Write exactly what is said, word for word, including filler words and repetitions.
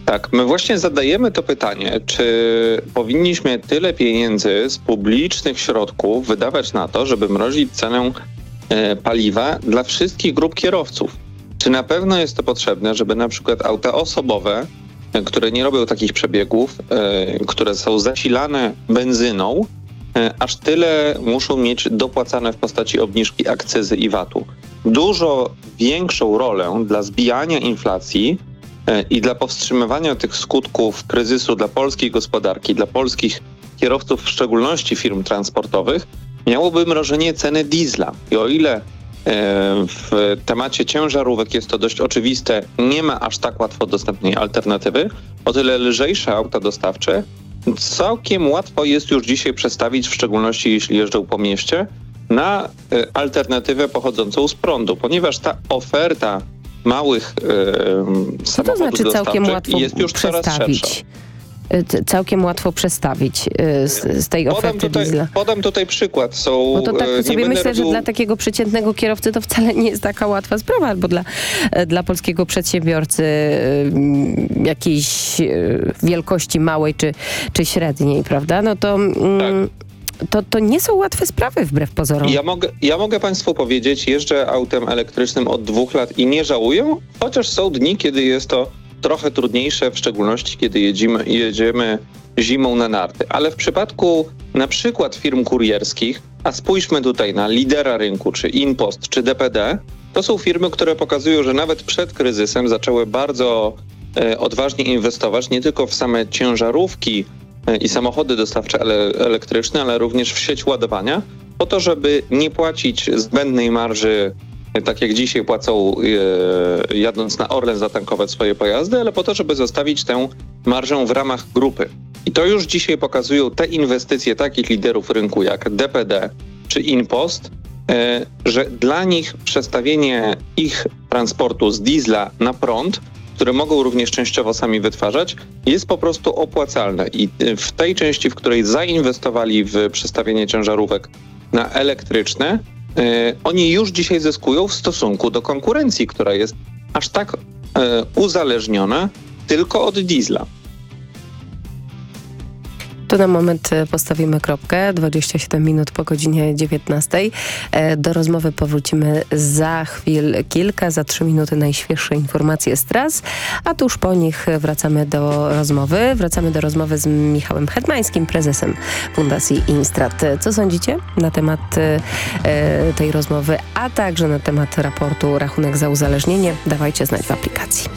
Tak, my właśnie zadajemy to pytanie, czy powinniśmy tyle pieniędzy z publicznych środków wydawać na to, żeby mrozić cenę e, paliwa dla wszystkich grup kierowców. Czy na pewno jest to potrzebne, żeby na przykład auta osobowe, e, które nie robią takich przebiegów, e, które są zasilane benzyną, e, aż tyle muszą mieć dopłacane w postaci obniżki akcyzy i vatu. Dużo większą rolę dla zbijania inflacji i dla powstrzymywania tych skutków kryzysu dla polskiej gospodarki, dla polskich kierowców, w szczególności firm transportowych, miałoby mrożenie ceny diesla. I o ile w temacie ciężarówek jest to dość oczywiste, nie ma aż tak łatwo dostępnej alternatywy, o tyle lżejsze auta dostawcze całkiem łatwo jest już dzisiaj przestawić, w szczególności jeśli jeżdżą po mieście, na alternatywę pochodzącą z prądu, ponieważ ta oferta małych e, Co to znaczy całkiem łatwo jest już coraz szersza. Całkiem łatwo przestawić z, z tej podam oferty tutaj, diesla. Podam tutaj przykład. Są, no to tak nie sobie myślę, robił... że dla takiego przeciętnego kierowcy to wcale nie jest taka łatwa sprawa, albo dla, dla polskiego przedsiębiorcy jakiejś wielkości małej czy, czy średniej, prawda? No to... Tak. To, to nie są łatwe sprawy wbrew pozorom. Ja mogę, ja mogę Państwu powiedzieć, jeżdżę autem elektrycznym od dwóch lat i nie żałuję, chociaż są dni, kiedy jest to trochę trudniejsze, w szczególności kiedy jedziemy, jedziemy zimą na narty. Ale w przypadku na przykład firm kurierskich, a spójrzmy tutaj na lidera rynku, czy InPost, czy D P D, to są firmy, które pokazują, że nawet przed kryzysem zaczęły bardzo e, odważnie inwestować nie tylko w same ciężarówki i samochody dostawcze ele- elektryczne, ale również w sieć ładowania, po to, żeby nie płacić zbędnej marży, tak jak dzisiaj płacą e, jadąc na Orlen zatankować swoje pojazdy, ale po to, żeby zostawić tę marżę w ramach grupy. I to już dzisiaj pokazują te inwestycje takich liderów rynku jak D P D czy InPost, e, że dla nich przestawienie ich transportu z diesla na prąd, które mogą również częściowo sami wytwarzać, jest po prostu opłacalne. I w tej części, w której zainwestowali w przestawienie ciężarówek na elektryczne, yy, oni już dzisiaj zyskują w stosunku do konkurencji, która jest aż tak yy, uzależniona tylko od diesla. Tu na moment postawimy kropkę. dwadzieścia siedem minut po godzinie dziewiętnastej. Do rozmowy powrócimy za chwil kilka, za trzy minuty najświeższe informacje z tras, a tuż po nich wracamy do rozmowy. Wracamy do rozmowy z Michałem Hetmańskim, prezesem Fundacji Instrat. Co sądzicie na temat e, tej rozmowy, a także na temat raportu Rachunek za uzależnienie? Dawajcie znać w aplikacji.